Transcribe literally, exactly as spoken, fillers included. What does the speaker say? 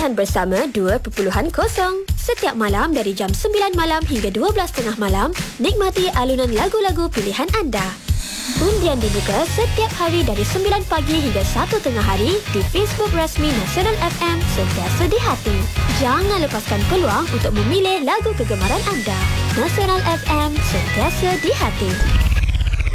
Pilihan Bersama dua titik kosong. Setiap malam dari jam sembilan malam hingga dua belas tiga puluh malam, nikmati alunan lagu-lagu pilihan anda. Undian dibuka setiap hari dari sembilan pagi hingga satu tengah hari di Facebook rasmi Nasional F M, Sentiasa di Hati. Jangan lepaskan peluang untuk memilih lagu kegemaran anda. Nasional F M, Sentiasa di Hati.